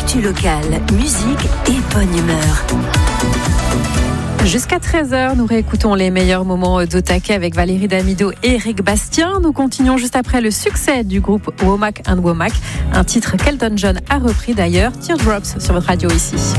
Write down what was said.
Actu locale, musique et bonne humeur. Jusqu'à 13h, nous réécoutons les meilleurs moments d'Otake avec Valérie Damido et Eric Bastien. Nous continuons juste après le succès du groupe Womack & Womack, un titre qu'Elton John a repris d'ailleurs, Teardrops sur votre radio ici.